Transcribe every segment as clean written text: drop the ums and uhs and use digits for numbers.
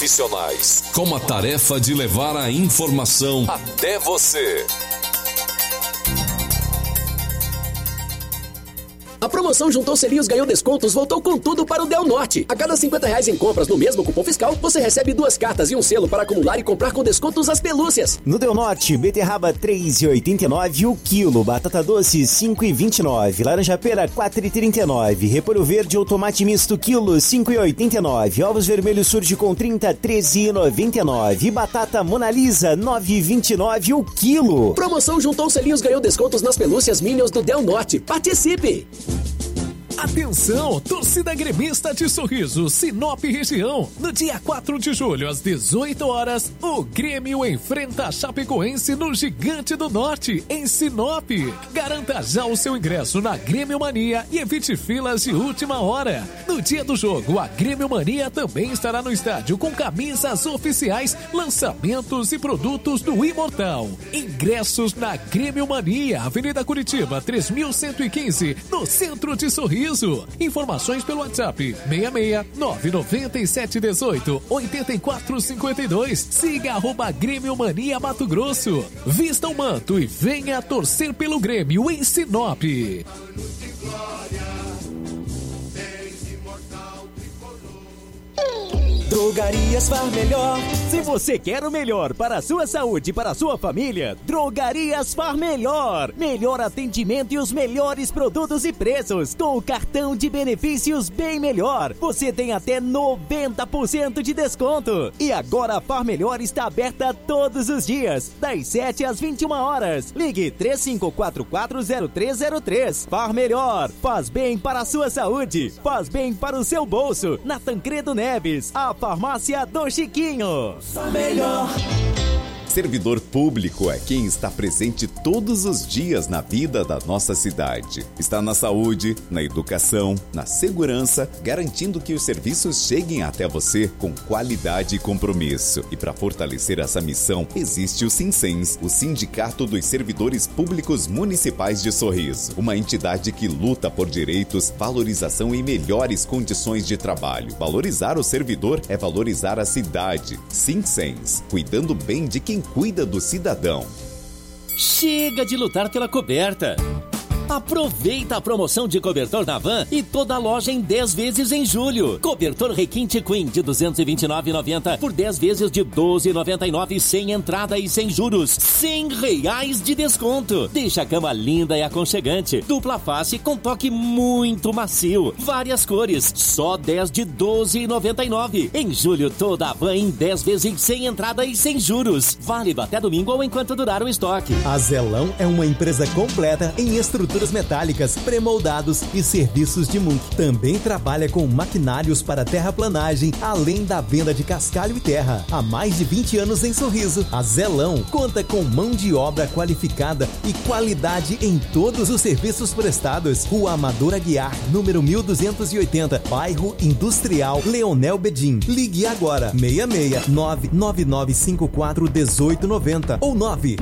profissionais com a tarefa de levar a informação até você. A promoção Juntou Selinhos Ganhou Descontos voltou com tudo para o Del Norte. A cada R$50 em compras no mesmo cupom fiscal, você recebe 2 cartas e um selo para acumular e comprar com descontos as pelúcias. No Del Norte, beterraba R$ 3,89 o quilo, batata doce R$ 5,29, laranja pera R$ 4,39, repolho verde ou tomate misto quilo R$ 5,89, ovos vermelhos surge com 30 R$ 13,99 e batata Mona Lisa R$ 9,29 o quilo. Promoção Juntou Selinhos Ganhou Descontos nas pelúcias Minions do Del Norte. Participe! Atenção, torcida gremista de Sorriso, Sinop região. No dia 4 de julho, às 18 horas, o Grêmio enfrenta a Chapecoense no Gigante do Norte, em Sinop. Garanta já o seu ingresso na Grêmio Mania e evite filas de última hora. No dia do jogo, a Grêmio Mania também estará no estádio com camisas oficiais, lançamentos e produtos do Imortal. Ingressos na Grêmio Mania, Avenida Curitiba, 3115, no centro de Sorriso. Informações pelo WhatsApp 66997188452. Siga @Grêmio Mania Mato Grosso. Vista o manto e venha torcer pelo Grêmio em Sinop. Drogarias Far Melhor. Se você quer o melhor para a sua saúde e para a sua família, Drogarias Far Melhor. Melhor atendimento e os melhores produtos e preços. Com o cartão de benefícios Bem Melhor, você tem até 90% de desconto. E agora a Far Melhor está aberta todos os dias, das 7 às 21 horas. Ligue 35440303. Far Melhor. Faz bem para a sua saúde. Faz bem para o seu bolso. Na Tancredo Neves, a Farmácia do Chiquinho. Só melhor. Servidor público é quem está presente todos os dias na vida da nossa cidade. Está na saúde, na educação, na segurança, garantindo que os serviços cheguem até você com qualidade e compromisso. E para fortalecer essa missão, existe o Sinsens, o Sindicato dos Servidores Públicos Municipais de Sorriso. Uma entidade que luta por direitos, valorização e melhores condições de trabalho. Valorizar o servidor é valorizar a cidade. Sinsens, cuidando bem de quem cuida do cidadão. Chega de lutar pela coberta. Aproveita a promoção de cobertor na Van e toda a loja em 10 vezes em julho. Cobertor Requinte Queen de R$ 229,90 por 10 vezes de R$ 12,99 sem entrada e sem juros. R$100 de desconto. Deixa a cama linda e aconchegante. Dupla face com toque muito macio. Várias cores. Só 10 de R$ 12,99. Em julho, toda a Van em 10 vezes sem entrada e sem juros. Válido até domingo ou enquanto durar o estoque. A Zelão é uma empresa completa em estruturas metálicas, pré-moldados e serviços de mulch. Também trabalha com maquinários para terraplanagem, além da venda de cascalho e terra. Há mais de 20 anos em Sorriso, a Zelão conta com mão de obra qualificada e qualidade em todos os serviços prestados. Rua Amador Aguiar, número 1280, bairro Industrial, Leonel Bedim. Ligue agora, 669-9954-1890 ou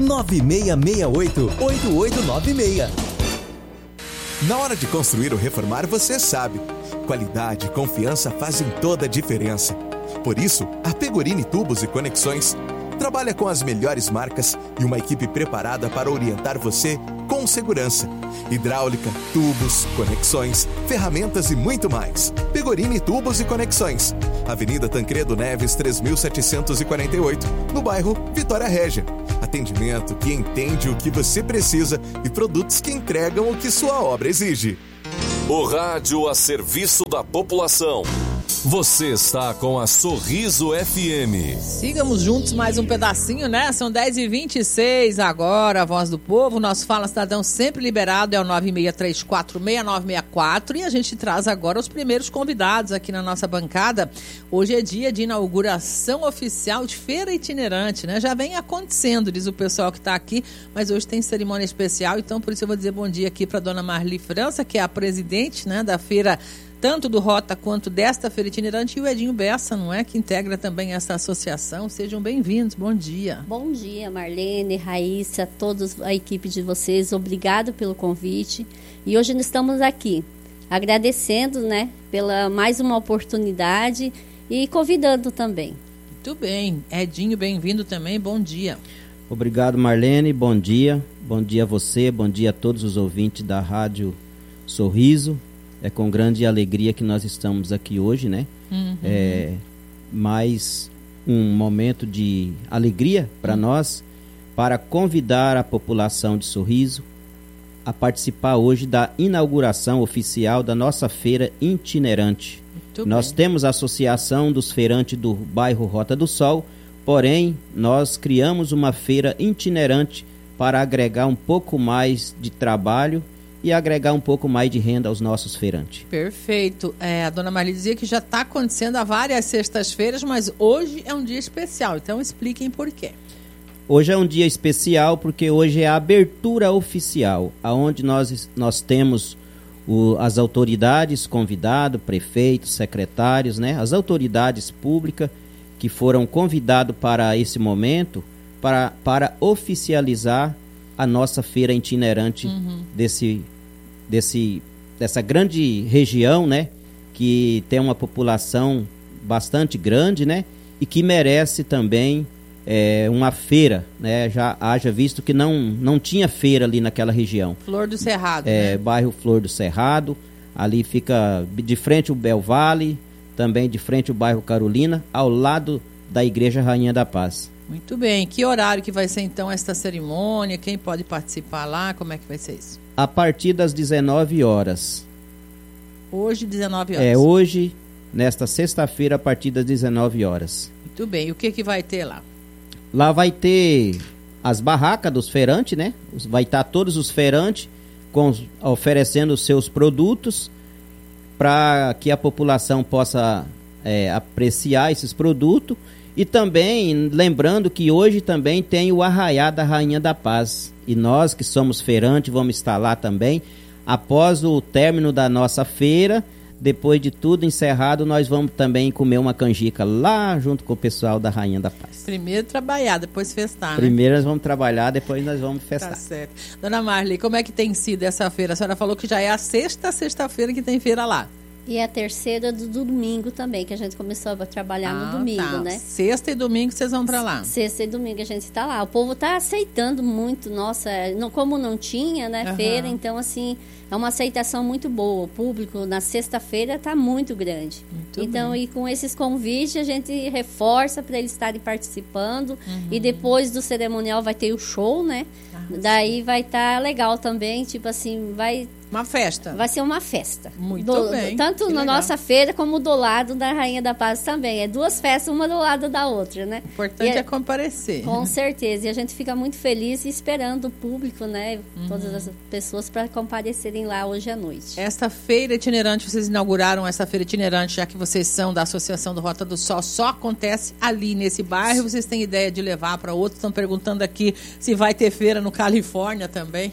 99668-8896. Na hora de construir ou reformar, você sabe, qualidade e confiança fazem toda a diferença. Por isso, a Pegorini Tubos e Conexões trabalha com as melhores marcas e uma equipe preparada para orientar você com segurança. Hidráulica, tubos, conexões, ferramentas e muito mais. Pegorini Tubos e Conexões. Avenida Tancredo Neves, 3748, no bairro Vitória Régia. Atendimento que entende o que você precisa e produtos que entregam o que sua obra exige. O rádio a serviço da população. Você está com a Sorriso FM. Sigamos juntos mais um pedacinho, né? São 10h26 agora, a Voz do Povo. Nosso Fala Cidadão sempre liberado é o 96346964. E a gente traz agora os primeiros convidados aqui na nossa bancada. Hoje é dia de inauguração oficial de feira itinerante, né? Já vem acontecendo, diz o pessoal que está aqui, mas hoje tem cerimônia especial. Então, por isso eu vou dizer bom dia aqui para a dona Marli França, que é a presidente, né, da feira, tanto do Rota quanto desta feira itinerante, e o Edinho Bessa, não é? Que integra também essa associação. Sejam bem-vindos, bom dia. Bom dia, Marlene, Raíssa, toda a equipe de vocês, obrigado pelo convite. E hoje nós estamos aqui agradecendo, né, pela mais uma oportunidade e convidando também. Muito bem. Edinho, bem-vindo também, bom dia. Obrigado, Marlene, bom dia. Bom dia a você, bom dia a todos os ouvintes da Rádio Sorriso. É com grande alegria que nós estamos aqui hoje, né? Mais um momento de alegria para nós, para convidar a população de Sorriso a participar hoje da inauguração oficial da nossa feira itinerante. Nós temos a Associação dos Feirantes do bairro Rota do Sol, porém nós criamos uma feira itinerante para agregar um pouco mais de trabalho e agregar um pouco mais de renda aos nossos feirantes. Perfeito. A dona Marli dizia que já está acontecendo há várias sextas-feiras, mas hoje é um dia especial, então expliquem por quê. Hoje é um dia especial porque hoje é a abertura oficial, onde nós temos as autoridades convidadas, prefeitos, secretários, né? As autoridades públicas que foram convidados para esse momento para oficializar a nossa feira itinerante dessa grande região, né? Que tem uma população bastante grande, né? E que merece também uma feira, né? Já haja visto que não tinha feira ali naquela região. Flor do Cerrado, né? Bairro Flor do Cerrado, ali fica de frente o Bel Vale, também de frente o bairro Carolina, ao lado da Igreja Rainha da Paz. Muito bem. Que horário que vai ser então esta cerimônia? Quem pode participar lá? Como é que vai ser isso? A partir das 19 horas. Hoje, 19 horas. Hoje, nesta sexta-feira, a partir das 19 horas. Muito bem. E o que vai ter lá? Lá vai ter as barracas dos feirantes, né? Vai estar todos os feirantes oferecendo os seus produtos para que a população possa apreciar esses produtos. E também, lembrando que hoje também tem o Arraiá da Rainha da Paz. E nós que somos feirantes vamos estar lá também. Após o término da nossa feira, depois de tudo encerrado, nós vamos também comer uma canjica lá junto com o pessoal da Rainha da Paz. Primeiro trabalhar, depois festar, né? Primeiro nós vamos trabalhar, depois nós vamos festar. Tá certo. Dona Marli, como é que tem sido essa feira? A senhora falou que já é a sexta-feira que tem feira lá. E a terceira do domingo também, que a gente começou a trabalhar no domingo, né? Sexta e domingo vocês vão para lá. Sexta e domingo a gente está lá. O povo está aceitando muito, nossa, como não tinha, né, feira, então assim, é uma aceitação muito boa. O público na sexta-feira está muito grande. Muito então, bem. E com esses convites a gente reforça para eles estarem participando. E depois do cerimonial vai ter o show, né? Daí vai estar legal também, tipo assim, uma festa. Vai ser uma festa. Muito bem. Tanto na nossa feira como do lado da Rainha da Paz também. É duas festas, uma do lado da outra, né? O importante é comparecer. Com certeza. E a gente fica muito feliz e esperando o público, né? Todas as pessoas para comparecerem lá hoje à noite. Esta feira itinerante, vocês inauguraram essa feira itinerante, já que vocês são da Associação do Rota do Sol, só acontece ali nesse bairro? Vocês têm ideia de levar para outros? Estão perguntando aqui se vai ter feira no Califórnia também.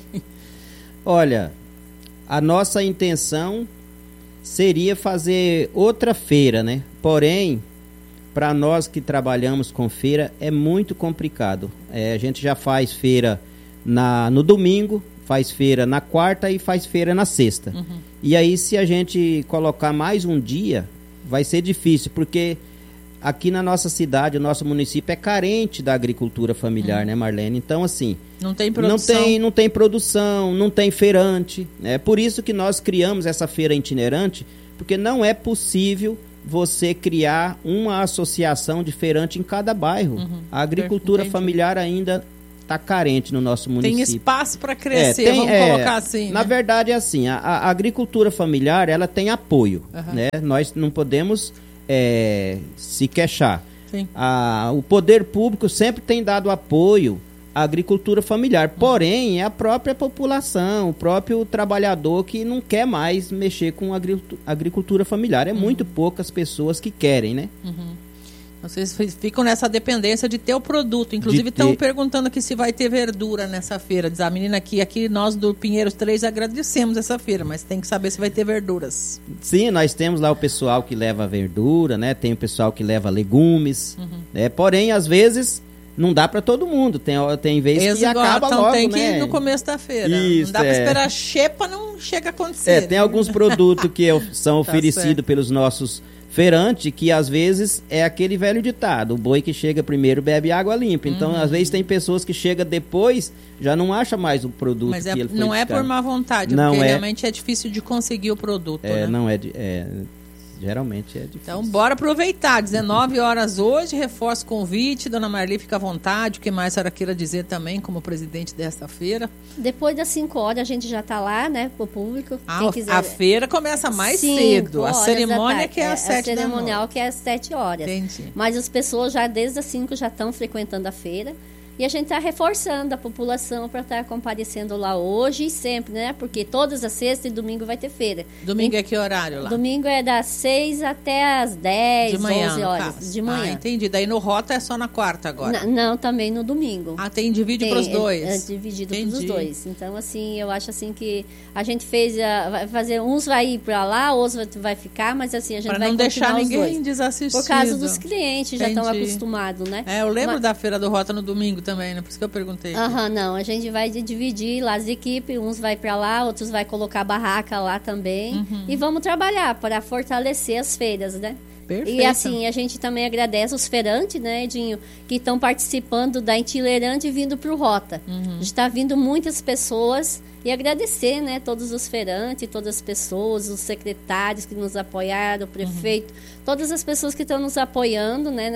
Olha, a nossa intenção seria fazer outra feira, né? Porém, para nós que trabalhamos com feira, é muito complicado. A gente já faz feira no domingo, faz feira na quarta e faz feira na sexta. E aí, se a gente colocar mais um dia, vai ser difícil, porque aqui na nossa cidade, o nosso município é carente da agricultura familiar, né, Marlene? Então, assim, não tem produção. Não tem produção, não tem feirante. É por isso que nós criamos essa feira itinerante, porque não é possível você criar uma associação de feirante em cada bairro. A agricultura familiar ainda está carente no nosso município. Tem espaço para crescer, vamos colocar assim. Na verdade, é assim, a agricultura familiar, ela tem apoio, né? Nós não podemos se queixar. O poder público sempre tem dado apoio à agricultura familiar, porém é a própria população, o próprio trabalhador que não quer mais mexer com a agricultura familiar. É muito poucas pessoas que querem, né? Vocês ficam nessa dependência de ter o produto. Inclusive estão perguntando aqui se vai ter verdura nessa feira. Diz a menina aqui nós do Pinheiros 3 agradecemos essa feira, mas tem que saber se vai ter verduras. Sim, nós temos lá o pessoal que leva verdura, né? Tem o pessoal que leva legumes, né? Porém, às vezes, não dá para todo mundo. Tem vezes que acaba logo, tem que né? ir no começo da feira. Isso, não dá para esperar xepa, não chega a acontecer. Tem alguns produtos que são oferecidos pelos nossos feirante que às vezes é aquele velho ditado, o boi que chega primeiro bebe água limpa. Então, às vezes tem pessoas que chegam depois, já não acha mais o produto que ele foi não buscar. É por má vontade, não porque é, realmente é difícil de conseguir o produto, né? Não geralmente é difícil. Então, bora aproveitar. 19 horas hoje, reforço o convite. Dona Marli, fica à vontade. O que mais a senhora queira dizer também, como presidente desta feira? Depois das 5 horas, a gente já está lá, né, para o público. Quem quiser... A feira começa mais cedo. A cerimônia que é às 7 da noite. A cerimonial que é às 7 horas. Entendi. Mas as pessoas já desde as 5 já estão frequentando a feira. E a gente está reforçando a população para estar comparecendo lá hoje e sempre, né? Porque todas as sextas e domingo vai ter feira. Domingo é que horário lá? Domingo é das 6 até as 10, de manhã, 11 horas de manhã. Entendi. Daí no Rota é só na quarta agora? Não, também no domingo. Divide para os dois? É dividido para os dois. Então, assim, eu acho assim que a gente vai fazer, uns vai ir para lá, outros vai ficar, mas assim, a gente vai continuar os dois. Para não deixar ninguém desassistido. Por causa dos clientes, já estão acostumados, né? Eu lembro da feira do Rota no domingo também, né? Por isso que eu perguntei. Não, a gente vai dividir lá as equipes, uns vai para lá, outros vai colocar barraca lá também. E vamos trabalhar para fortalecer as feiras, né? Perfeito. E assim, a gente também agradece os feirantes, né, Edinho, que estão participando da itinerante e vindo para o Rota. Está vindo muitas pessoas e agradecer, né, todos os feirantes, todas as pessoas, os secretários que nos apoiaram, o prefeito, todas as pessoas que estão nos apoiando, né,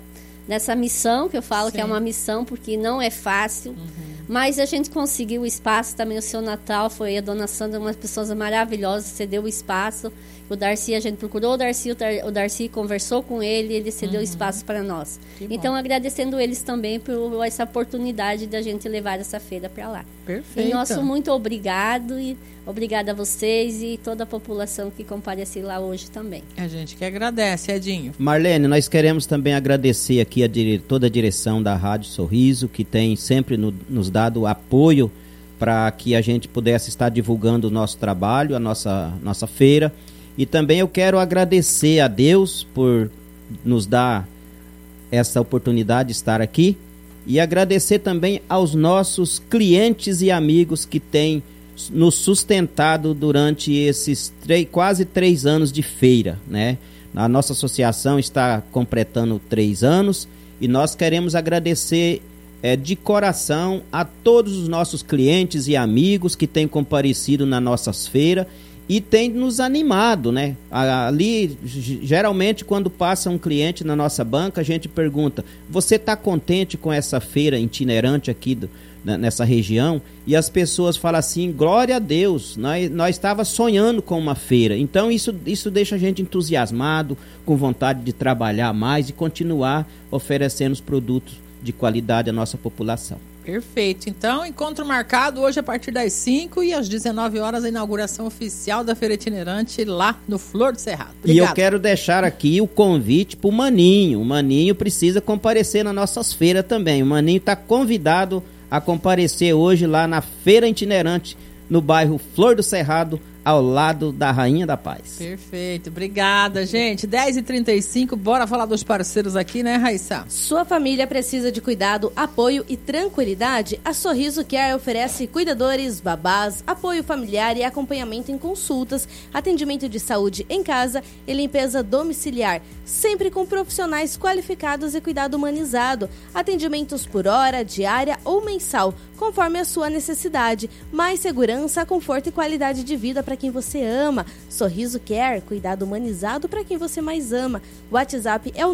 nessa missão, que eu falo que é uma missão, porque não é fácil, mas a gente conseguiu o espaço também. O seu Natal foi a dona Sandra, uma pessoa maravilhosa, cedeu o espaço. O Darcy, a gente procurou o Darcy conversou com ele, ele cedeu o espaço para nós. Então, agradecendo eles também por essa oportunidade da gente levar essa feira para lá. Perfeito. E nosso muito obrigado, e obrigada a vocês e toda a população que compareceu lá hoje também. A gente que agradece, Edinho. Marlene, nós queremos também agradecer aqui toda a direção da Rádio Sorriso, que tem sempre nos dado apoio para que a gente pudesse estar divulgando o nosso trabalho, a nossa feira. E também eu quero agradecer a Deus por nos dar essa oportunidade de estar aqui e agradecer também aos nossos clientes e amigos que têm nos sustentado durante esses quase 3 anos de feira, né? A nossa associação está completando 3 anos e nós queremos agradecer de coração a todos os nossos clientes e amigos que têm comparecido nas nossas feiras e tem nos animado, né? Ali, geralmente, quando passa um cliente na nossa banca, a gente pergunta: você está contente com essa feira itinerante aqui nessa região? E as pessoas falam assim: glória a Deus, nós estávamos sonhando com uma feira. Então isso deixa a gente entusiasmado, com vontade de trabalhar mais e continuar oferecendo os produtos de qualidade à nossa população. Perfeito. Então, encontro marcado hoje a partir das 5 e às 19 horas a inauguração oficial da Feira Itinerante lá no Flor do Cerrado. Obrigado. E eu quero deixar aqui o convite para o Maninho. O Maninho precisa comparecer nas nossas feiras também. O Maninho está convidado a comparecer hoje lá na Feira Itinerante no bairro Flor do Cerrado, ao lado da Rainha da Paz. Perfeito, obrigada, gente. 10h35, bora falar dos parceiros aqui, né, Raíssa? Sua família precisa de cuidado, apoio e tranquilidade? A Sorriso Care oferece cuidadores, babás, apoio familiar e acompanhamento em consultas, atendimento de saúde em casa e limpeza domiciliar, sempre com profissionais qualificados e cuidado humanizado. Atendimentos por hora, diária ou mensal, conforme a sua necessidade. Mais segurança, conforto e qualidade de vida para quem você ama. Sorriso Care, cuidado humanizado para quem você mais ama. O WhatsApp é o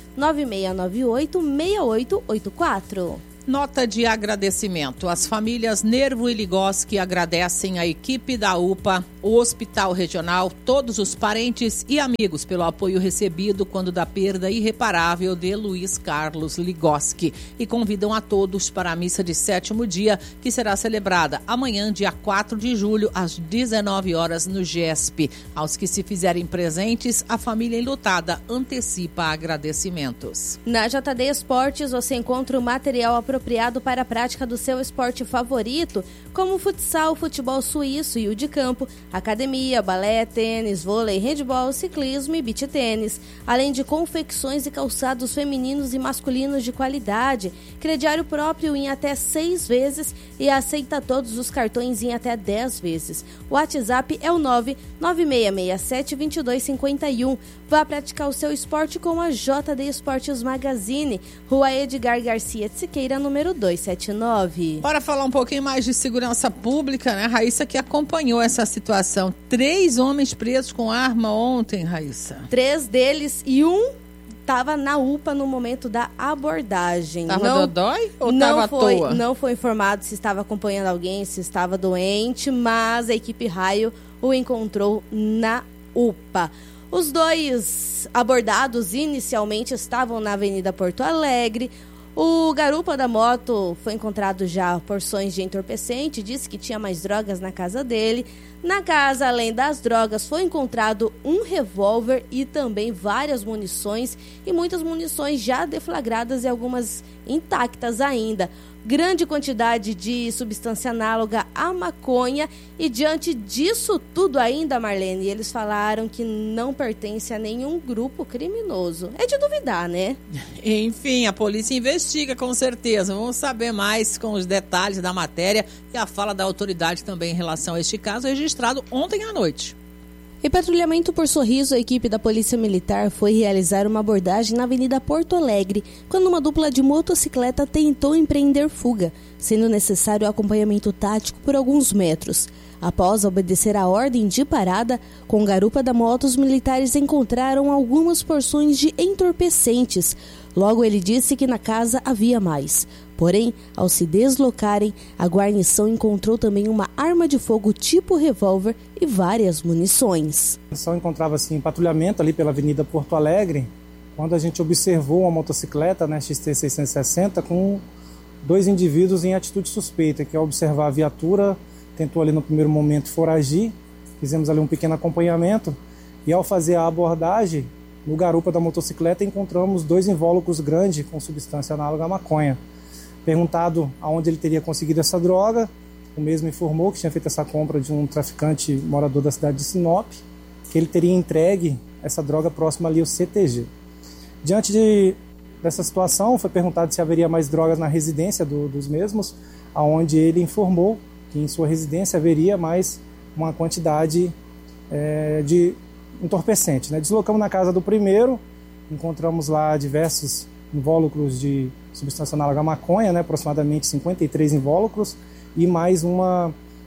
996986884. Nota de agradecimento. As famílias Nervo e Ligoski agradecem a equipe da UPA, o Hospital Regional, todos os parentes e amigos pelo apoio recebido quando da perda irreparável de Luiz Carlos Ligoski e convidam a todos para a missa de 7º dia, que será celebrada amanhã, dia 4 de julho, às 19 horas no GESP. Aos que se fizerem presentes, a família enlutada antecipa agradecimentos. Na JD Esportes você encontra o material apropriado para a prática do seu esporte favorito, como futsal, futebol suíço e o de campo, academia, balé, tênis, vôlei, handebol, ciclismo e beach tênis, além de confecções e calçados femininos e masculinos de qualidade, crediário próprio em até 6 vezes e aceita todos os cartões em até 10 vezes. O WhatsApp é o 99667-2251. Vá praticar o seu esporte com a JD Esportes Magazine, Rua Edgar Garcia de Siqueira, número 279. Para falar um pouquinho mais de segurança pública, né, Raíssa, que acompanhou essa situação. 3 homens presos com arma ontem, Raíssa. 3 deles e um estava na UPA no momento da abordagem. Estava dodói ou estava à toa? Não foi informado se estava acompanhando alguém, se estava doente, mas a equipe Raio o encontrou na UPA. Os 2 abordados inicialmente estavam na Avenida Porto Alegre. O garupa da moto foi encontrado já porções de entorpecente, disse que tinha mais drogas na casa dele. Na casa, além das drogas, foi encontrado um revólver e também várias munições, e muitas munições já deflagradas e algumas intactas ainda. Grande quantidade de substância análoga à maconha, e diante disso tudo ainda, Marlene, eles falaram que não pertence a nenhum grupo criminoso. É de duvidar, né? Enfim, a polícia investiga com certeza. Vamos saber mais com os detalhes da matéria e a fala da autoridade também em relação a este caso registrado ontem à noite. Em patrulhamento por Sorriso, a equipe da Polícia Militar foi realizar uma abordagem na Avenida Porto Alegre, quando uma dupla de motocicleta tentou empreender fuga, sendo necessário acompanhamento tático por alguns metros. Após obedecer a ordem de parada, com garupa da moto, os militares encontraram algumas porções de entorpecentes. Logo, ele disse que na casa havia mais. Porém, ao se deslocarem, a guarnição encontrou também uma arma de fogo tipo revólver e várias munições. Só encontrava-se em patrulhamento ali pela Avenida Porto Alegre, quando a gente observou uma motocicleta, né, XT660, com 2 indivíduos em atitude suspeita, que ao observar a viatura, tentou ali no primeiro momento foragir, fizemos ali um pequeno acompanhamento, e ao fazer a abordagem, no garupa da motocicleta encontramos 2 invólucros grandes com substância análoga à maconha. Perguntado aonde ele teria conseguido essa droga, o mesmo informou que tinha feito essa compra de um traficante morador da cidade de Sinop, que ele teria entregue essa droga próxima ali ao CTG. Diante dessa situação, foi perguntado se haveria mais drogas na residência dos mesmos, aonde ele informou que em sua residência haveria mais uma quantidade de entorpecente, né? Deslocamos na casa do primeiro, encontramos lá diversos invólucros de substância análoga à maconha, né? Aproximadamente 53 invólucros, e mais um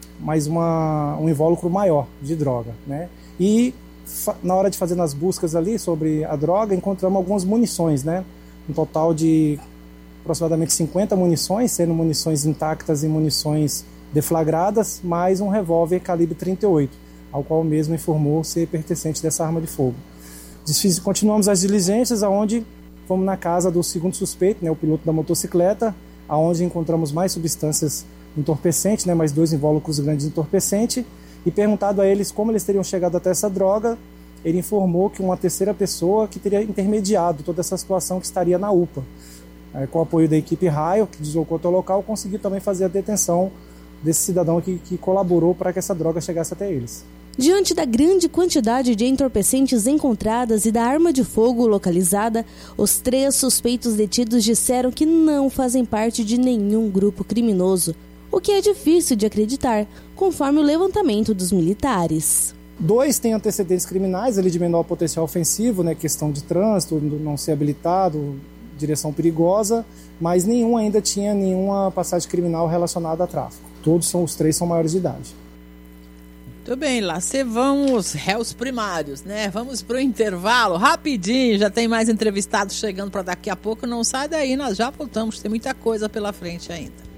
invólucro maior de droga, né? E na hora de fazer as buscas ali sobre a droga, encontramos algumas munições, né? Um total de aproximadamente 50 munições, sendo munições intactas e munições deflagradas, mais um revólver calibre 38, ao qual mesmo informou ser pertencente dessa arma de fogo. Continuamos as diligências, aonde fomos na casa do segundo suspeito, né, o piloto da motocicleta, aonde encontramos mais substâncias entorpecentes, né, mais 2 invólucros grandes de entorpecente, e perguntado a eles como eles teriam chegado até essa droga, ele informou que uma terceira pessoa que teria intermediado toda essa situação, que estaria na UPA. Com o apoio da equipe Raio, que deslocou até o local, conseguiu também fazer a detenção desse cidadão que colaborou para que essa droga chegasse até eles. Diante da grande quantidade de entorpecentes encontradas e da arma de fogo localizada, os 3 suspeitos detidos disseram que não fazem parte de nenhum grupo criminoso, o que é difícil de acreditar, conforme o levantamento dos militares. 2 têm antecedentes criminais, ali de menor potencial ofensivo, né, questão de trânsito, não ser habilitado, direção perigosa, mas nenhum ainda tinha nenhuma passagem criminal relacionada a tráfico. Os 3 são maiores de idade. Muito bem, lá se vão os réus primários, né? Vamos pro intervalo, rapidinho, já tem mais entrevistados chegando para daqui a pouco, não sai daí, nós já voltamos, tem muita coisa pela frente ainda.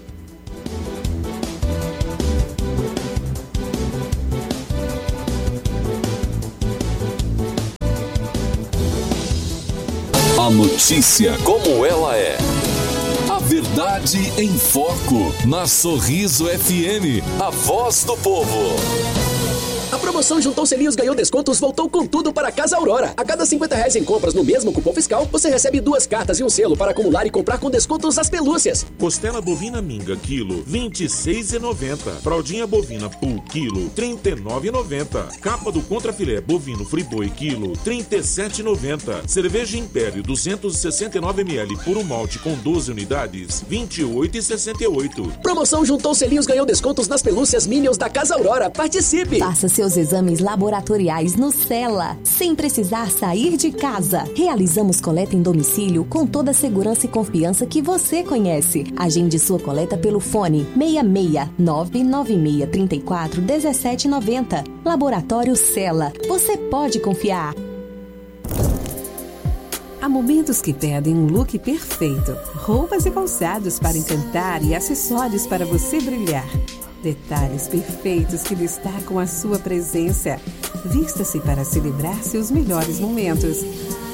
A notícia como ela é. A verdade em foco, na Sorriso FM, a voz do povo. A promoção Juntou Selinhos Ganhou Descontos voltou com tudo para Casa Aurora. A cada R$50 em compras no mesmo cupom fiscal, você recebe 2 cartas e um selo para acumular e comprar com descontos as pelúcias. Costela bovina minga, quilo, R$ 26,90. Fraldinha bovina Pool, quilo, R$ 39,90. Capa do contrafilé bovino Friboi, quilo, R$ 37,90. Cerveja Império, 269ml, puro malte com 12 unidades, R$ 28,68. Promoção Juntou Selinhos Ganhou Descontos nas pelúcias Minions da Casa Aurora. Participe! Faça seus exames laboratoriais no Cela, sem precisar sair de casa. Realizamos coleta em domicílio com toda a segurança e confiança que você conhece. Agende sua coleta pelo fone 66 996 34 1790. Laboratório Cela. Você pode confiar. Há momentos que pedem um look perfeito. Roupas e calçados para encantar e acessórios para você brilhar. Detalhes perfeitos que destacam a sua presença. Vista-se para celebrar seus melhores momentos.